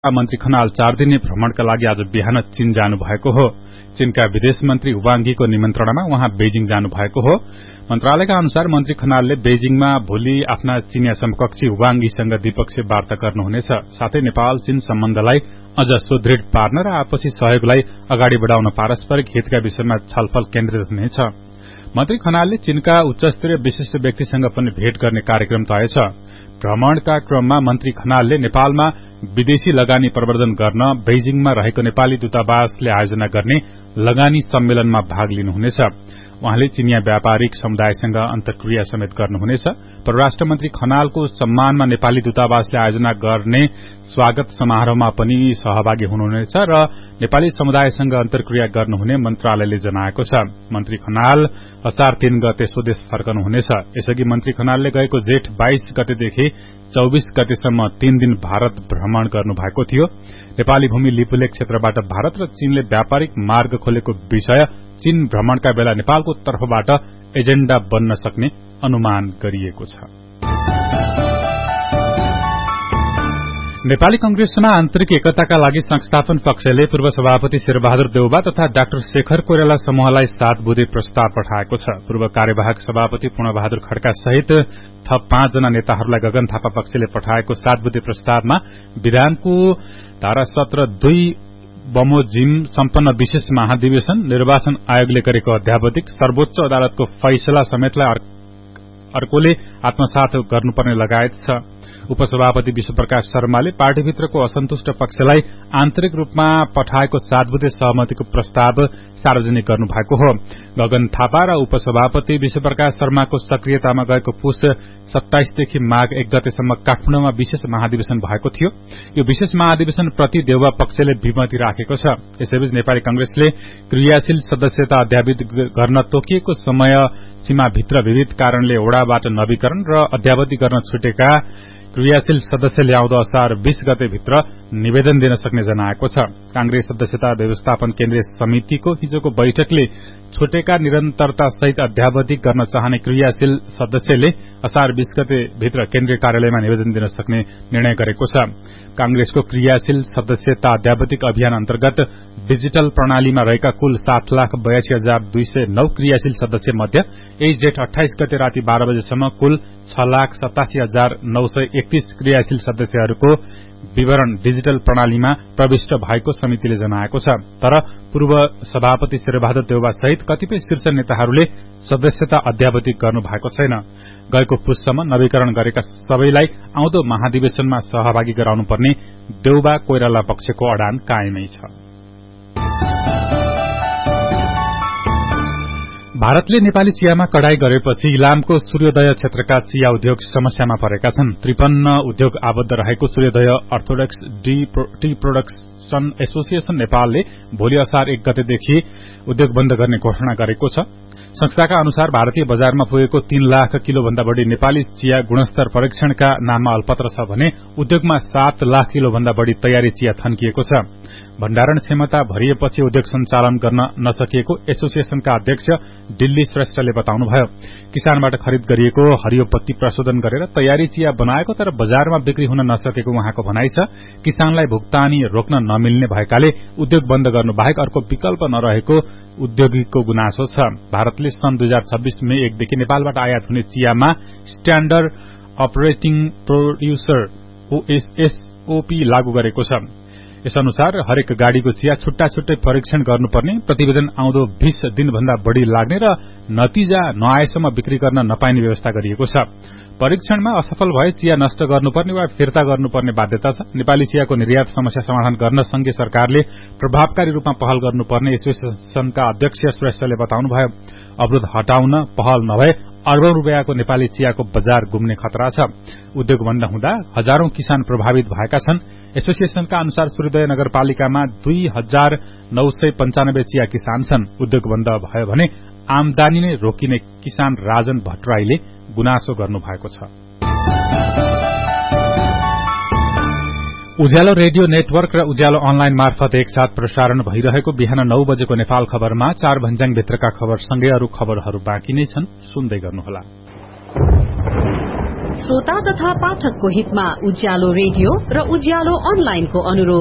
मन्त्री खनाल 4 दिने भ्रमणका लागि आज बिहान चीन जानु भएको हो। चीनका विदेश मन्त्री वांगीको निमन्त्रणामा उहाँ बेजिङ जानु भएको हो। मन्त्रालयका अनुसार मन्त्री खनालले बेजिङमा भोलि आफ्ना चीनिया समकक्षी वांगीसँग द्विपक्षीय वार्ता गर्नुहुनेछ। साथै नेपाल चीन सम्बन्धलाई अझ सुदृढ पार्न र आपसी सहयोगलाई अगाडि बढाउन पारस्परिक हितका विषयमा छलफल केन्द्रित हुनेछ। मन्त्री खनालले चीनका उच्चस्तरीय विशिष्ट व्यक्तिसँग पनि भेट गर्ने कार्यक्रम तय छ। भ्रमणका क्रममा मन्त्री खनालले नेपालमा विदेशी लगानी प्रवर्धन गर्न बेजिङमा रहेको नेपाली दूतावासले आयोजना गर्ने लगानी सम्मेलनमा भाग लिनुहुनेछ। उहाँले चिनिया व्यापारिक समुदायसँग अन्तर्क्रिया समेत गर्नुहुनेछ। परराष्ट्र मन्त्री खनालको सम्मानमा नेपाली दूतावासले आयोजना गर्ने स्वागत समारोहमा पनि सहभागी हुनुहुनेछ र नेपाली समुदायसँग अन्तर्क्रिया गर्नुहुने मन्त्रालयले जनाएको छ। मन्त्री खनाल असार 3 गते स्वदेश फर्कनुहुनेछ। यसअघि मन्त्री खनालले गएको जेठ 22 गतेदेखि 24 गतेसम्म 3 दिन भारत भ्रमण गर्नुभएको थियो। नेपाली भूमि लिपुलेख क्षेत्रबाट भारत र चीनले व्यापारिक मार्ग खोलेको विषय चीन भ्रमणका बेला नेपालको तर्फबाट एजेण्डा बन्न सक्ने अनुमान गरिएको छ। नेपाली कंग्रेसमा आन्तरिक एकताका लागि संस्थापन पक्षले पूर्व सभापति शेरबहादुर देउबा तथा डाक्टर शेखर कोइराला समूहलाई 7 बुँदे प्रस्ताव पठाएको छ। पूर्व कार्यवाहक सभापति पूर्णबहादुर खड्का सहित थप 5 जना नेताहरूलाई गगन थापा पक्षले पठाएको 7 बुँदे प्रस्तावमा विधानको धारा 17(2) बमोजिम सम्पन्न विशेष महाधिवेशन, निर्वाचन आयोगले गरेको अध्यावधिक, सर्वोच्च अदालतको फैसला समेतलाई अर्कोले आत्मसात गर्नुपर्ने लगायत छ। उपसभापति विश्वप्रकाश शर्माले पार्टीभित्रको असन्तुष्ट पक्षलाई आन्तरिक रूपमा पठाएको 7 बुँदे सहमतिको प्रस्ताव सार्वजनिक गर्नुभएको हो। गगन थापा र उपसभापति विश्वप्रकाश शर्माको सक्रियतामा गएको पुष 27 देखि माघ 1 गतेसम्म काठमाडौँमा विशेष महाधिवेशन भएको थियो। यो विशेष महाधिवेशन प्रति देउबा पक्षले विमति राखेको छ। यसैबीच नेपाली कंग्रेसले क्रियाशील सदस्यता अध्यावधिक गर्न तोकिएको समय सीमाभित्र विविध कारणले ओडाबाट नवीकरण र अध्यावधि गर्न छुटेका क्रियाशील सदस्यले आउँदो असार 20 गते भित्र निवेदन दिन सक्ने जनाएको छ। कांग्रेस सदस्यता व्यवस्थापन केन्द्रीय समितिको हिजोको बैठकले छुटेका निरन्तरता सहित अध्यावधिक गर्न चाहने क्रियाशील सदस्यले असार 20 गते भित्र केन्द्रीय कार्यालयमा निवेदन दिन सक्ने निर्णय गरेको छ। कांग्रेसको क्रियाशील सदस्यता अध्यावधिक अभियान अन्तर्गत डिजिटल प्रणालीमा रहेका कुल 7,82,209 क्रियाशील सदस्य मध्ये यही जेठ 28 गते राति 12 बजेसम्म कुल 6,87,931 क्रियाशील सदस्यहरूको विवरण डिजिटल प्रणालीमा प्रविष्ट भएको समितिले जनाएको छ। तर पूर्व सभापति शेरबहादुर देउबा सहित कतिपय शीर्ष नेताहरूले सदस्यता अध्यावधिक गर्नु भएको छैन। गएको पुससम्म नवीकरण गरेका सबैलाई आउँदो महाधिवेशनमा सहभागी गराउनुपर्ने देउबा कोइराला पक्षको अडान कायमै छ। भारतले नेपाली चियामा कडाई गरेपछि इलामको सूर्योदय क्षेत्रका चिया उद्योग समस्यामा परेका छन्। 53 उद्योग आबद्ध रहेको सूर्योदय अर्थोडक्स टी प्रोडक्सन एसोसिएशन नेपालले भोलि असार 1 गतेदेखि उद्योग बन्द गर्ने घोषणा गरेको छ। संस्थाका अनुसार भारतीय बजारमा पुगेको 3 लाख किलो भन्दा बढ़ी नेपाली चिया गुणस्तर परीक्षणका नाममा अलपत्र छ भने उद्योगमा 7 लाख किलो भन्दा बढ़ी तयारी चिया थन्किएको छ। भण्डारण क्षमता भरिएपछि उद्योग सञ्चालन गर्न नसकिएको एसोसिएशनका अध्यक्ष दिल्ली श्रेष्ठले बताउनुभयो। किसानबाट खरिद गरिएको हरियो पत्ती प्रशोधन गरेर तयारी चिया बनाएको तर बजारमा बिक्री हुन नसकेको उहाँको भनाइ छ। किसानलाई भुक्तानी रोक्न नमिल्ने भएकाले उद्योग बन्द गर्नु बाहेक अर्को विकल्प नरहेको उद्योगीको गुनासो छ। भारतले सन् 2026 मे 1 देखि नेपालबाट आयात हुने चियामा स्ट्याण्डर्ड अपरेटिङ प्रोड्युसर OSOP लागू गरेको छ। यस अनुसार हरेक गाड़ीको चिया छुट्टा छुट्टै परीक्षण गर्नुपर्ने, प्रतिवेदन आउँदो 20 दिनभन्दा बढ़ी लाग्ने र नतिजा नआएसम्म बिक्री गर्न नपाइने व्यवस्था गरिएको छ। परीक्षणमा असफल भए चिया नष्ट गर्नुपर्ने वा फिर्ता गर्नुपर्ने बाध्यता छ। नेपाली चियाको निर्यात समस्या समाधान गर्न संघीय सरकारले प्रभावकारी रूपमा पहल गर्नुपर्ने एसोसिएशनका अध्यक्ष श्रेष्ठले बताउनुभयो। अवरोध हटाउन पहल नभए अर्बौं रूपियाँको नेपाली चियाको बजार गुम्ने खतरा छ। उद्योग बन्द हुँदा हजारौं किसान प्रभावित भएका छन्। एसोसिएशनका अनुसार सूर्योदय नगरपालिकामा 2,995 चिया किसान छन्। उद्योग बन्द भयो भने आमदानी नै रोकिने किसान राजन भट्टराईले गुनासो गर्नु भएको छ। उज्यालो रेडियो नेटवर्क र उज्यालो अनलाइन मार्फत एकसाथ प्रसारण भइरहेको बिहान 9 बजेको नेपाल खबरमा 4 भन्ज्याङ भित्रका खबरसँगै अरू खबरहरू बाँकी नै छन्, सुन्दै गर्नुहोला। श्रोता तथा पाठकको हितमा उज्यालो रेडियो र उज्यालो अनलाइनको अनुरोध।